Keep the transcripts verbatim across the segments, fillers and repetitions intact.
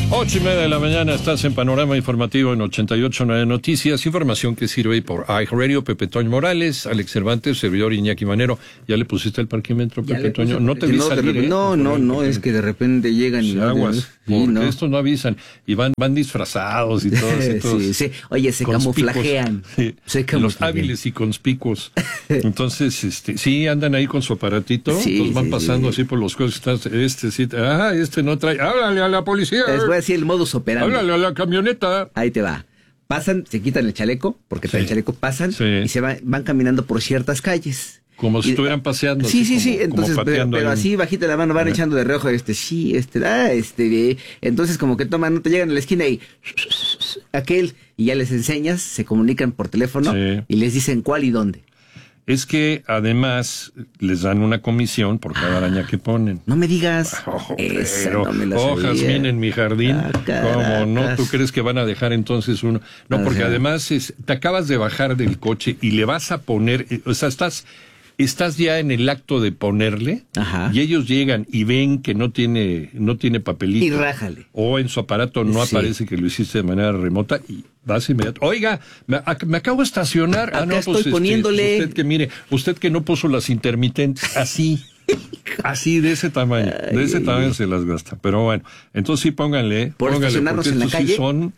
Ocho y media de la mañana, estás en Panorama Informativo en ochenta y ocho punto nueve Noticias, información que sirve por iHeartRadio. Pepe Toño Morales, Alex Cervantes, servidor Iñaki Manero. ¿Ya le pusiste el parquímetro, Pepe Toño? No te vi no, salir, repente, ¿eh? No, no, no, es que de repente llegan y... Aguas, sí, porque no. estos no avisan, y van, van disfrazados y todo. Y todos sí, sí. Oye, se camuflajean. Sí. Se camuflajean. Los hábiles y conspicuos. Entonces, este, sí, andan ahí con su aparatito, sí, entonces van sí, pasando sí. así por los coches, este sí, ah, este no trae, háblale a la policía. Les voy a decir el modus operandi. Háblale a la camioneta. Ahí te va. Pasan, se quitan el chaleco, porque traen Sí. el chaleco, pasan Sí. y se va, van caminando por ciertas calles. Como si Y- estuvieran paseando. Sí, así sí, como- sí. como Entonces, pero, pateando pero ahí. así bajita la mano van Ajá. echando de reojo, este, sí, este, ah, este, de- entonces como que toman nota, llegan a la esquina y aquel, y ya les enseñas, se comunican por teléfono Sí. y les dicen cuál y dónde. Es que además les dan una comisión por cada araña que ponen. No me digas. Oh, Esa pero no me la hojas sabía. bien en mi jardín. Ah, ¿Cómo no? caracas. ¿Tú crees que van a dejar entonces uno? No, porque Ajá. además es, te acabas de bajar del coche y le vas a poner, eh, o sea, estás, estás ya en el acto de ponerle Ajá. y ellos llegan y ven que no tiene, no tiene papelito. Y rájale. O en su aparato no Sí. aparece que lo hiciste de manera remota y vas inmediato. Oiga, me, ac- me acabo de estacionar. Acá ah, no, pues, estoy poniéndole. Usted que mire, usted que no puso las intermitentes, así. Así, de ese tamaño. De ese Ay. tamaño se las gasta. Pero bueno, entonces sí pónganle. Por pónganle, estacionarnos porque en la estos sí calle. son,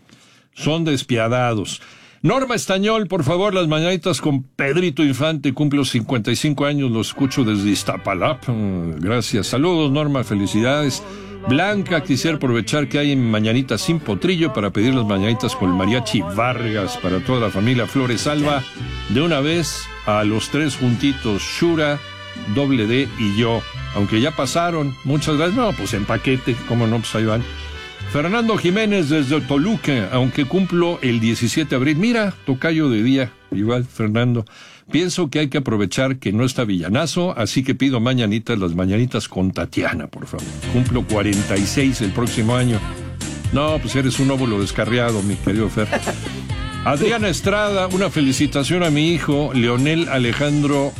son despiadados. Norma Estañol, por favor, las mañanitas con Pedrito Infante. Cumplo cincuenta y cinco años, lo escucho desde Iztapalapa. Gracias. Saludos, Norma, felicidades. Blanca, quisiera aprovechar que hay mañanitas sin potrillo para pedir las mañanitas con el mariachi Vargas para toda la familia Flores Alba. De una vez a los tres juntitos, Shura, Doble D y yo. Aunque ya pasaron, muchas gracias. No, pues en paquete, cómo no, pues ahí van. Fernando Jiménez desde Toluca, aunque cumplo el diecisiete de abril. Mira, tocayo de día, igual Fernando. Pienso que hay que aprovechar que no está Villanazo, así que pido mañanitas, las mañanitas con Tatiana, por favor. Cumplo cuarenta y seis el próximo año. No, pues eres un óvulo descarriado, mi querido Fer. Adriana Estrada, una felicitación a mi hijo, Leonel Alejandro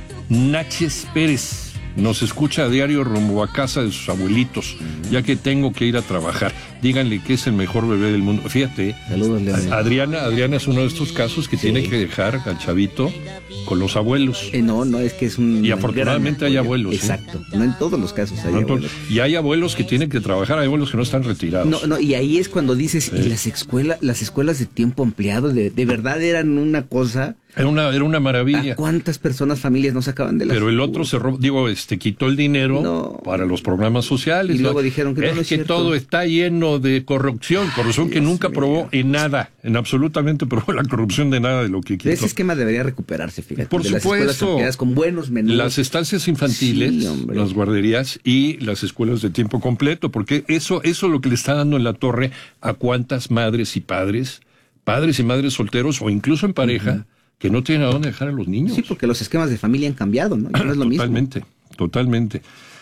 Náchez Pérez. Nos escucha a diario rumbo a casa de sus abuelitos, ya que tengo que ir a trabajar. Díganle que es el mejor bebé del mundo. Fíjate, Saludos, Leonel. Adriana, Adriana es uno de estos casos que Sí. tiene que dejar al chavito con los abuelos. Eh, no, no, es que es un... Y afortunadamente gran hay apoyo. abuelos, ¿eh? Exacto. No en todos los casos hay ¿No? abuelos. Y hay abuelos que tienen que trabajar, hay abuelos que no están retirados. No, no, y ahí es cuando dices, Sí. y las escuelas, las escuelas de tiempo ampliado, de, de verdad eran una cosa. Era una, era una maravilla. ¿A cuántas personas, familias no sacaban de la Pero el otro se robó, digo, este, quitó el dinero No. para los programas sociales. Y luego ¿no? dijeron que no, es no es que cierto. todo está lleno de corrupción, corrupción que Dios nunca mío. probó en nada, en absolutamente probó la corrupción de nada de lo que quitó. Ese esquema debería recuperarse, fíjate. Por de las escuelas supuesto. ampliadas con buenos menús. Las estancias infantiles, Sí, hombre. las guarderías y las escuelas de tiempo completo, porque eso, eso es lo que le está dando en la torre a cuántas madres y padres, padres y madres solteros o incluso en pareja, uh-huh. que no tienen a dónde dejar a los niños. Sí, porque los esquemas de familia han cambiado, ¿no? Ya no es lo mismo. Totalmente, totalmente.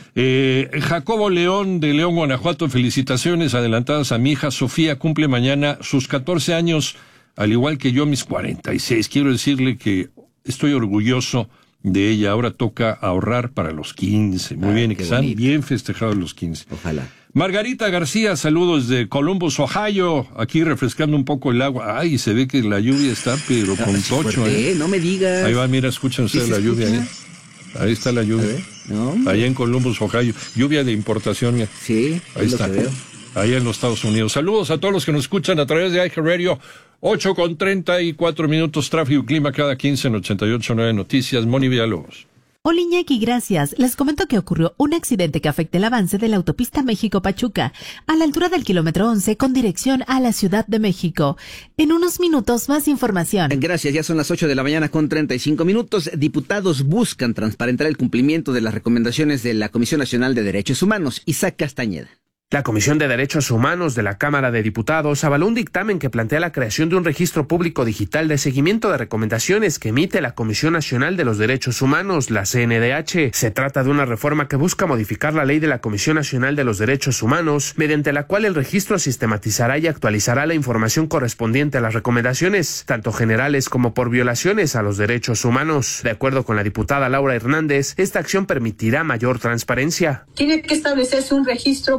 Eh, Jacobo León de León, Guanajuato, felicitaciones adelantadas a mi hija Sofía, cumple mañana sus catorce años, al igual que yo mis cuarenta y seis. Quiero decirle que estoy orgulloso de ella. Ahora toca ahorrar para los quince. Muy ah, bien, y que están bien festejados los quince. Ojalá. Margarita García, saludos de Columbus, Ohio, aquí refrescando un poco el agua. Ay, se ve que la lluvia está, pero con ah, tocho. Fuerte, ¿eh? No me digas. Ahí va, mira, escuchan ustedes ¿Sí la lluvia, escucha? ¿eh? Ahí está la lluvia. No, Allá en Columbus, Ohio. Lluvia de importación, mira. sí, Ahí es está. lo que veo. Allá en los Estados Unidos. Saludos a todos los que nos escuchan a través de iHeartRadio. ocho con treinta y cuatro minutos, tráfico y clima cada quince en ochenta y ocho punto nueve Noticias. Moni Villalobos. Hola Iñaki, gracias. Les comento que ocurrió un accidente que afecta el avance de la autopista México-Pachuca, a la altura del kilómetro once con dirección a la Ciudad de México. En unos minutos, más información. Gracias, ya son las ocho de la mañana con treinta y cinco minutos. Diputados buscan transparentar el cumplimiento de las recomendaciones de la Comisión Nacional de Derechos Humanos. Isaac Castañeda. La Comisión de Derechos Humanos de la Cámara de Diputados avaló un dictamen que plantea la creación de un registro público digital de seguimiento de recomendaciones que emite la Comisión Nacional de los Derechos Humanos, la C N D H. Se trata de una reforma que busca modificar la ley de la Comisión Nacional de los Derechos Humanos, mediante la cual el registro sistematizará y actualizará la información correspondiente a las recomendaciones, tanto generales como por violaciones a los derechos humanos. De acuerdo con la diputada Laura Hernández, esta acción permitirá mayor transparencia. Tiene que establecerse un registro público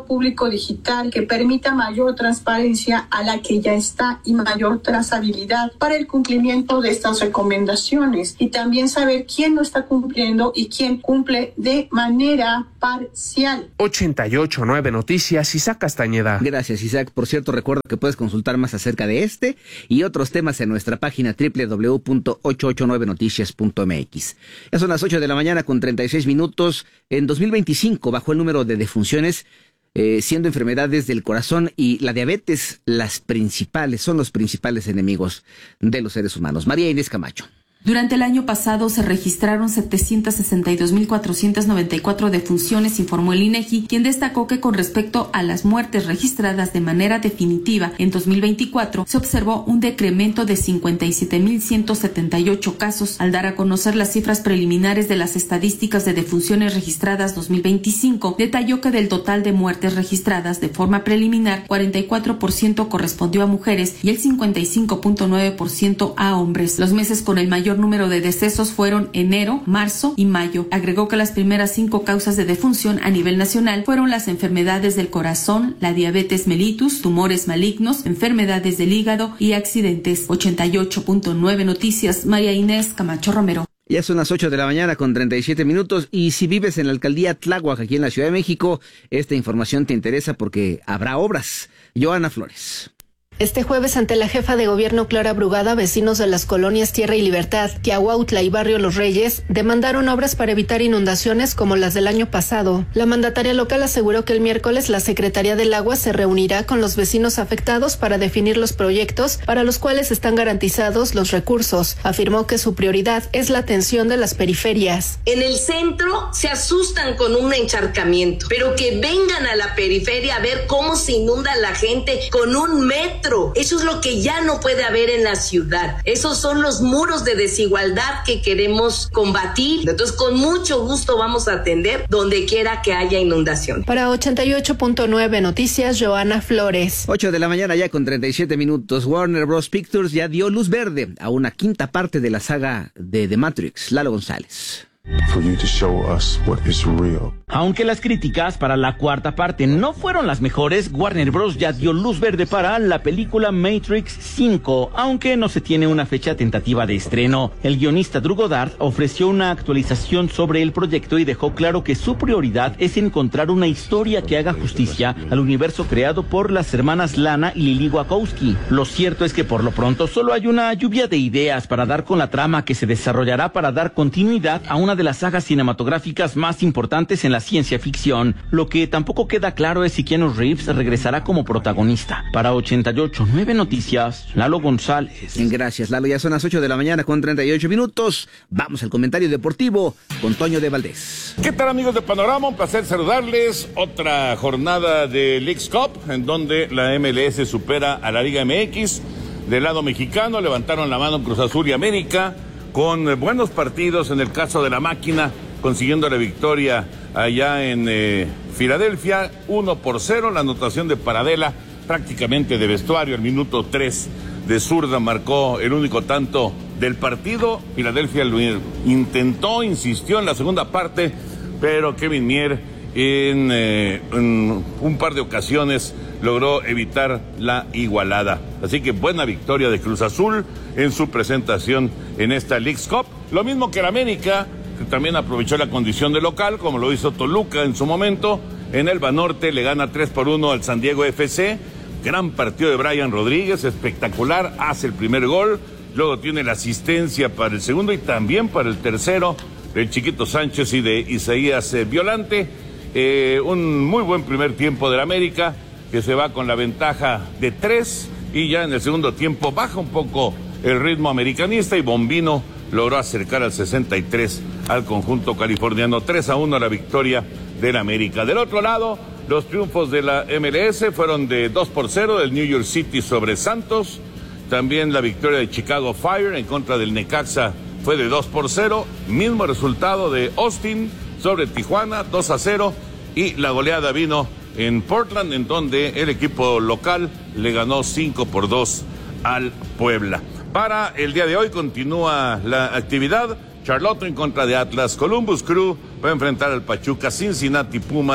público digital que permita mayor transparencia a la que ya está y mayor trazabilidad para el cumplimiento de estas recomendaciones, y también saber quién no está cumpliendo y quién cumple de manera parcial. ochenta y ocho punto nueve Noticias, Isaac Castañeda. Gracias, Isaac. Por cierto, recuerda que puedes consultar más acerca de este y otros temas en nuestra página doble u doble u doble u punto ochocientos ochenta y nueve noticias punto m x. Ya son las ocho de la mañana con treinta y seis minutos. En dos mil veinticinco bajó el número de defunciones, eh, siendo enfermedades del corazón y la diabetes las principales, son los principales enemigos de los seres humanos. María Inés Camacho. Durante el año pasado se registraron setecientas sesenta y dos mil cuatrocientas noventa y cuatro defunciones, informó el INEGI, quien destacó que con respecto a las muertes registradas de manera definitiva en dos mil veinticuatro se observó un decremento de cincuenta y siete mil ciento setenta y ocho casos. Al dar a conocer las cifras preliminares de las estadísticas de defunciones registradas dos mil veinticinco, detalló que del total de muertes registradas de forma preliminar, cuarenta y cuatro por ciento correspondió a mujeres y el cincuenta y cinco punto nueve por ciento a hombres. Los meses con el mayor número de decesos fueron enero, marzo y mayo. Agregó que las primeras cinco causas de defunción a nivel nacional fueron las enfermedades del corazón, la diabetes mellitus, tumores malignos, enfermedades del hígado y accidentes. ochenta y ocho punto nueve Noticias, María Inés Camacho Romero. Ya son las ocho de la mañana con treinta y siete minutos, y si vives en la alcaldía Tláhuac, aquí en la Ciudad de México, esta información te interesa porque habrá obras. Joana Flores. Este jueves, ante la jefa de gobierno Clara Brugada, vecinos de las colonias Tierra y Libertad, Quiahuautla y Barrio Los Reyes demandaron obras para evitar inundaciones como las del año pasado. La mandataria local aseguró que el miércoles la Secretaría del Agua se reunirá con los vecinos afectados para definir los proyectos para los cuales están garantizados los recursos. Afirmó que su prioridad es la atención de las periferias. En el centro se asustan con un encharcamiento, pero que vengan a la periferia a ver cómo se inunda la gente con un metro. Eso es lo que ya no puede haber en la ciudad. Esos son los muros de desigualdad que queremos combatir. Entonces, con mucho gusto vamos a atender donde quiera que haya inundación. Para ochenta y ocho punto nueve Noticias, Joana Flores. ocho de la mañana ya con treinta y siete minutos. Warner Bros. Pictures ya dio luz verde a una quinta parte de la saga de The Matrix. Lalo González. For you to show us what is real. Aunque las críticas para la cuarta parte no fueron las mejores, Warner Bros. Ya dio luz verde para la película Matrix cinco, aunque no se tiene una fecha tentativa de estreno. El guionista Drew Goddard ofreció una actualización sobre el proyecto y dejó claro que su prioridad es encontrar una historia que haga justicia al universo creado por las hermanas Lana y Lily Wachowski. Lo cierto es que por lo pronto solo hay una lluvia de ideas para dar con la trama que se desarrollará para dar continuidad a una de las sagas cinematográficas más importantes en la ciencia ficción. Lo que tampoco queda claro es si Keanu Reeves regresará como protagonista. Para ochenta y ocho punto nueve Noticias, Lalo González. Gracias, Lalo. Ya son las ocho de la mañana con treinta y ocho minutos. Vamos al comentario deportivo con Toño de Valdés. ¿Qué tal, amigos de Panorama? Un placer saludarles. Otra jornada de Leagues Cup en donde la M L S supera a la Liga M X. Del lado mexicano levantaron la mano Cruz Azul y América, con buenos partidos en el caso de la Máquina, consiguiendo la victoria allá en eh, Filadelfia, uno por cero, la anotación de Paradela, prácticamente de vestuario, el minuto tres de zurda marcó el único tanto del partido. Filadelfia lo intentó, insistió en la segunda parte, pero Kevin Mier en, eh, en un par de ocasiones logró evitar la igualada. Así que buena victoria de Cruz Azul en su presentación en esta Leagues Cup. Lo mismo que el América, que también aprovechó la condición de local, como lo hizo Toluca en su momento. En el Banorte le gana tres por uno al San Diego F C. Gran partido de Brian Rodríguez, espectacular, hace el primer gol. Luego tiene la asistencia para el segundo y también para el tercero del Chiquito Sánchez y de Isaías eh, Violante. Eh, un muy buen primer tiempo del América, que se va con la ventaja de tres, y ya en el segundo tiempo baja un poco el ritmo americanista y Bombino logró acercar al sesenta y tres al conjunto californiano. tres a uno la victoria del América. Del otro lado, los triunfos de la M L S fueron de dos por cero del New York City sobre Santos. También la victoria de Chicago Fire en contra del Necaxa fue de dos por cero. Mismo resultado de Austin sobre Tijuana, dos a cero. Y la goleada vino en Portland, en donde el equipo local le ganó cinco por dos al Puebla. Para el día de hoy continúa la actividad. Charlotte en contra de Atlas, Columbus Crew va a enfrentar al Pachuca, Cincinnati Pumas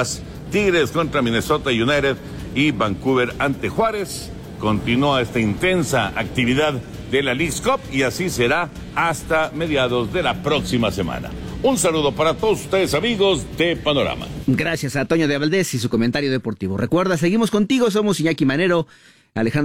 Tigres contra Minnesota United y Vancouver ante Juárez. Continúa esta intensa actividad de la Leagues Cup y así será hasta mediados de la próxima semana. Un saludo para todos ustedes, amigos de Panorama. Gracias a Toño de Valdés y su comentario deportivo. Recuerda, seguimos contigo, somos Iñaki Manero, Alejandro